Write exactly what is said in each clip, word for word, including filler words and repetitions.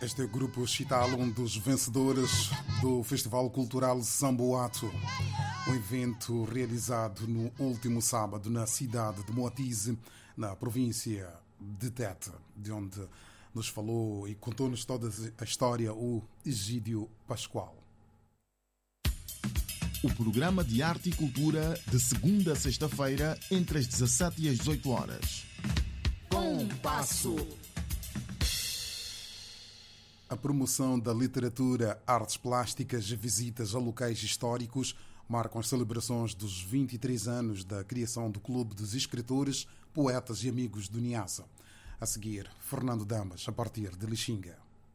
Este é o Grupo Chital, um dos vencedores do Festival Cultural Samboato, um evento realizado no último sábado na cidade de Moatize, na província de Tete, de onde nos falou e contou-nos toda a história o Egídio Pascoal. O programa de arte e cultura de segunda a sexta-feira, entre as dezassete e as dezoito horas. Compasso. A promoção da literatura, artes plásticas e visitas a locais históricos marcam as celebrações dos vinte e três anos da criação do Clube dos Escritores, Poetas e Amigos do Niassa. A seguir, Fernando Damas, a partir de Lixinga.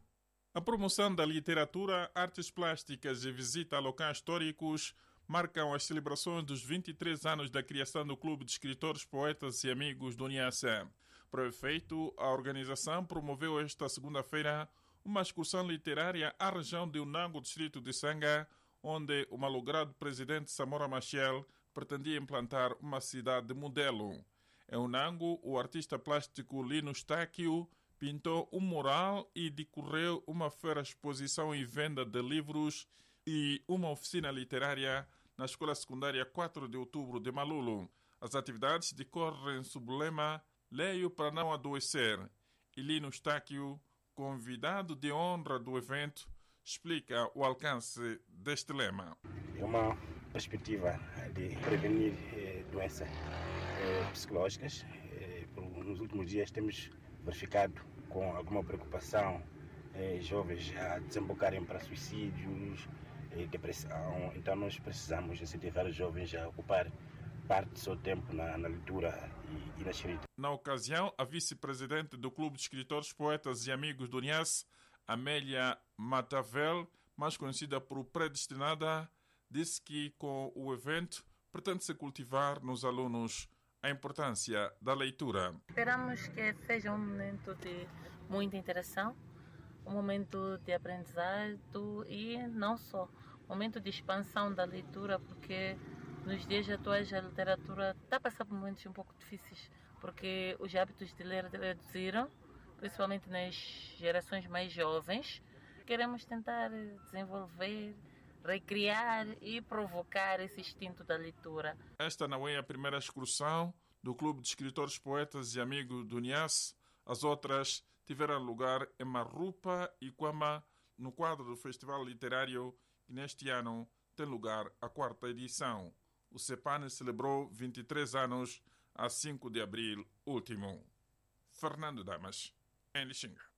A promoção da literatura, artes plásticas e visita a locais históricos marcam as celebrações dos vinte e três anos da criação do Clube de Escritores, Poetas e Amigos do Niassa. Para o efeito, a organização promoveu esta segunda-feira uma excursão literária à região de Unango, distrito de Sanga, onde o malogrado presidente Samora Machel pretendia implantar uma cidade modelo. Em Unango, o artista plástico Lino Estáquio pintou um mural e decorreu uma feira-exposição e venda de livros e uma oficina literária na Escola Secundária quatro de outubro de Malulo. As atividades decorrem sob o lema Leio para não adoecer. E Lino Estáquio, convidado de honra do evento, explica o alcance deste lema. É uma perspectiva de prevenir eh, doenças eh, psicológicas. Eh, nos últimos dias temos verificado com alguma preocupação eh, jovens a desembocarem para suicídios, eh, depressão. Então nós precisamos incentivar os jovens a ocupar parte do seu tempo na, na leitura e, e na escrita. Na ocasião, a vice-presidente do Clube de Escritores, Poetas e Amigos do Niassa, Amélia Matavel, mais conhecida por Predestinada, disse que com o evento pretende-se cultivar nos alunos a importância da leitura. Esperamos que seja um momento de muita interação, um momento de aprendizado e não só, um momento de expansão da leitura, porque nos dias atuais a literatura está a passar por momentos um pouco difíceis, porque os hábitos de ler reduziram, principalmente nas gerações mais jovens. Queremos tentar desenvolver, recriar e provocar esse instinto da leitura. Esta não é a primeira excursão do Clube de Escritores, Poetas e Amigos do Niassa. As outras tiveram lugar em Marrupa e Quama, no quadro do Festival Literário, que neste ano tem lugar a quarta edição. O CEPAN celebrou vinte e três anos a cinco de abril último. Fernando Damas, em Lixinga.